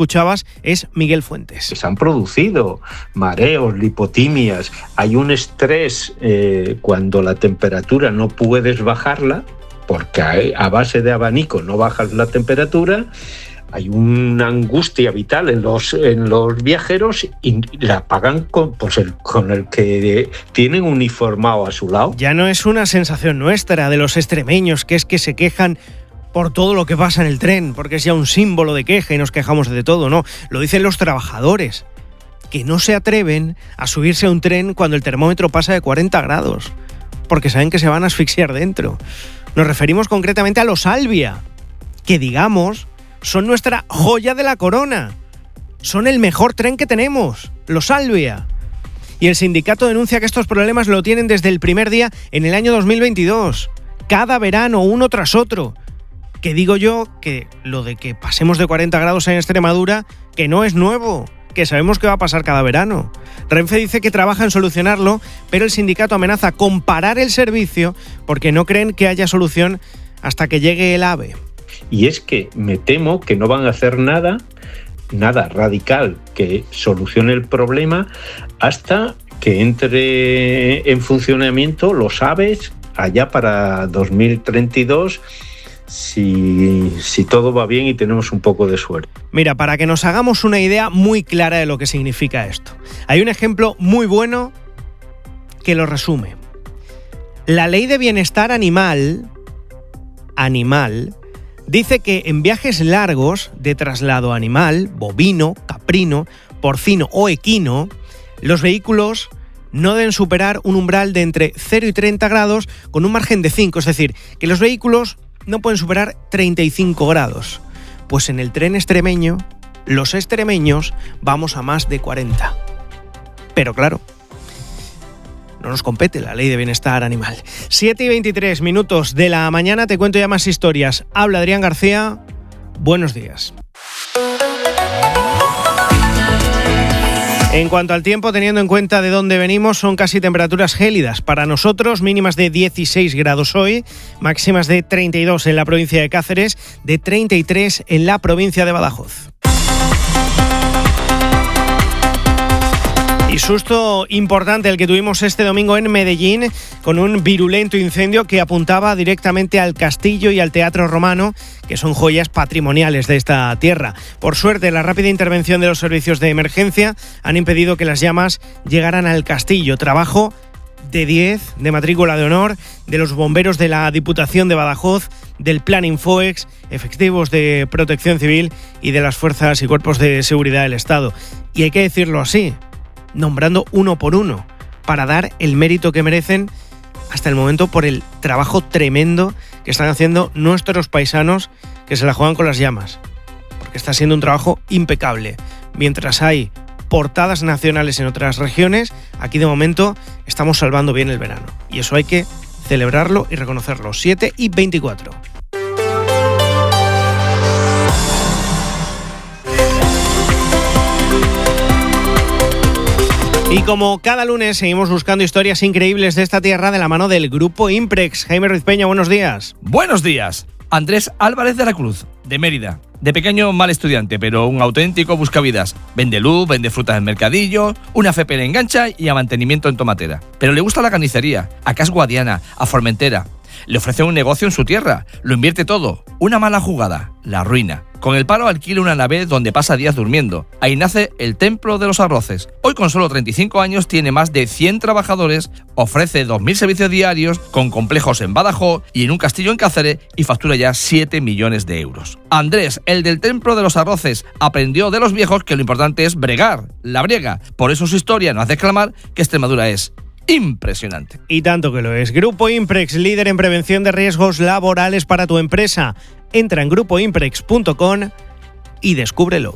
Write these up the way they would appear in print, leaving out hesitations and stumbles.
escuchabas es Miguel Fuentes. Se han producido mareos, lipotimias, hay un estrés cuando la temperatura no puedes bajarla, porque a base de abanico no bajas la temperatura. Hay una angustia vital en los viajeros y la pagan con el que tienen uniformado a su lado. Ya no es una sensación nuestra de los extremeños, que es que se quejan por todo lo que pasa en el tren, porque es ya un símbolo de queja y nos quejamos de todo, no. Lo dicen los trabajadores, que no se atreven a subirse a un tren cuando el termómetro pasa de 40 grados, porque saben que se van a asfixiar dentro. Nos referimos concretamente a los Alvia, que digamos son nuestra joya de la corona. Son el mejor tren que tenemos, los Alvia. Y el sindicato denuncia que estos problemas lo tienen desde el primer día en el año 2022. Cada verano, uno tras otro. Que digo yo que lo de que pasemos de 40 grados en Extremadura, que no es nuevo, que sabemos que va a pasar cada verano. Renfe dice que trabaja en solucionarlo, pero el sindicato amenaza con parar el servicio porque no creen que haya solución hasta que llegue el AVE. Y es que me temo que no van a hacer nada radical que solucione el problema hasta que entre en funcionamiento los AVEs allá para 2032, si todo va bien y tenemos un poco de suerte. Mira, para que nos hagamos una idea muy clara de lo que significa esto, hay un ejemplo muy bueno que lo resume. La Ley de Bienestar Animal dice que en viajes largos de traslado animal, bovino, caprino, porcino o equino, los vehículos no deben superar un umbral de entre 0 y 30 grados con un margen de 5, es decir, que los vehículos no pueden superar 35 grados. Pues en el tren extremeño, los extremeños vamos a más de 40. Pero claro, no nos compete la Ley de Bienestar Animal. 7:23 de la mañana, te cuento ya más historias. Habla Adrián García, buenos días. En cuanto al tiempo, teniendo en cuenta de dónde venimos, son casi temperaturas gélidas. Para nosotros, mínimas de 16 grados hoy, máximas de 32 en la provincia de Cáceres, de 33 en la provincia de Badajoz. Y susto importante el que tuvimos este domingo en Medellín, con un virulento incendio que apuntaba directamente al castillo y al teatro romano, que son joyas patrimoniales de esta tierra. Por suerte, la rápida intervención de los servicios de emergencia han impedido que las llamas llegaran al castillo. Trabajo de 10, de matrícula de honor, de los bomberos de la Diputación de Badajoz, del Plan Infoex, efectivos de Protección Civil y de las fuerzas y cuerpos de seguridad del Estado. Y hay que decirlo así, nombrando uno por uno, para dar el mérito que merecen hasta el momento por el trabajo tremendo que están haciendo nuestros paisanos que se la juegan con las llamas, porque está siendo un trabajo impecable. Mientras hay portadas nacionales en otras regiones, aquí de momento estamos salvando bien el verano, y eso hay que celebrarlo y reconocerlo. 7:24. Y como cada lunes seguimos buscando historias increíbles de esta tierra de la mano del Grupo Imprex. Jaime Ruiz Peña, buenos días. Buenos días. Andrés Álvarez de la Cruz, de Mérida. De pequeño, mal estudiante, pero un auténtico buscavidas. Vende luz, vende frutas en mercadillo, una FP le engancha y a mantenimiento en tomatera. Pero le gusta la carnicería, a Cas Guadiana, a Formentera. Le ofrece un negocio en su tierra, lo invierte todo. Una mala jugada, la arruina. Con el paro alquila una nave donde pasa días durmiendo. Ahí nace el Templo de los Arroces. Hoy con solo 35 años tiene más de 100 trabajadores, ofrece 2.000 servicios diarios, con complejos en Badajoz y en un castillo en Cáceres y factura ya 7 millones de euros. Andrés, el del Templo de los Arroces, aprendió de los viejos que lo importante es bregar, la briega. Por eso su historia nos hace exclamar que Extremadura es impresionante. Y tanto que lo es. Grupo Imprex, líder en prevención de riesgos laborales para tu empresa. Entra en grupoimprex.com y descúbrelo.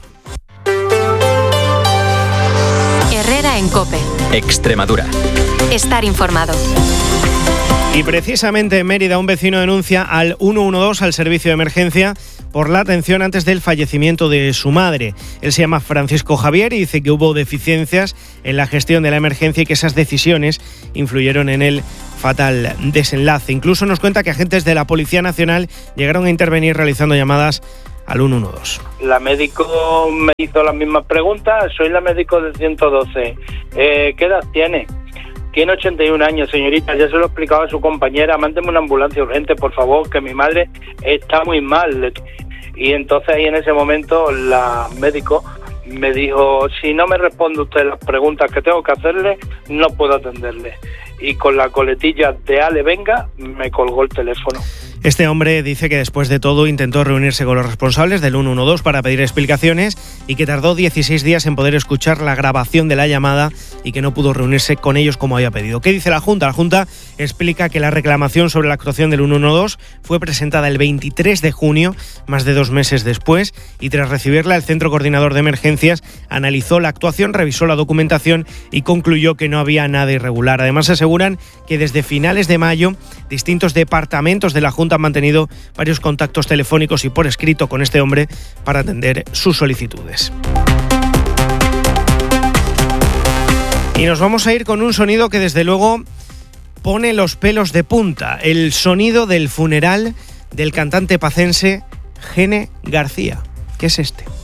Herrera en COPE. Extremadura. Estar informado. Y precisamente en Mérida un vecino denuncia al 112, al servicio de emergencia, por la atención antes del fallecimiento de su madre. Él se llama Francisco Javier y dice que hubo deficiencias en la gestión de la emergencia y que esas decisiones influyeron en el fatal desenlace. Incluso nos cuenta que agentes de la Policía Nacional llegaron a intervenir realizando llamadas al 112. La médico me hizo las mismas preguntas. Soy la médico del 112. ¿Qué edad tiene? Tiene 81 años, señorita. Ya se lo he explicado a su compañera. Mándeme una ambulancia urgente, por favor, que mi madre está muy mal. Y entonces ahí en ese momento la médico me dijo: si no me responde usted las preguntas que tengo que hacerle, no puedo atenderle. Y con la coletilla de Ale, venga, me colgó el teléfono. Este hombre dice que después de todo intentó reunirse con los responsables del 112 para pedir explicaciones y que tardó 16 días en poder escuchar la grabación de la llamada y que no pudo reunirse con ellos como había pedido. ¿Qué dice la Junta? La Junta explica que la reclamación sobre la actuación del 112 fue presentada el 23 de junio, más de 2 meses después, y tras recibirla el Centro Coordinador de Emergencias analizó la actuación, revisó la documentación y concluyó que no había nada irregular. Además aseguran que desde finales de mayo distintos departamentos de la Junta han mantenido varios contactos telefónicos y por escrito con este hombre para atender sus solicitudes. Y nos vamos a ir con un sonido que desde luego pone los pelos de punta, el sonido del funeral del cantante pacense Gene García. ¿Qué es este?